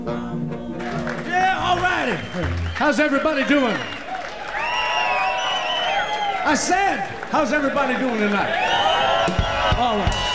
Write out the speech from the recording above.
Yeah, all righty. How's everybody doing? I said, how's everybody doing tonight? All right.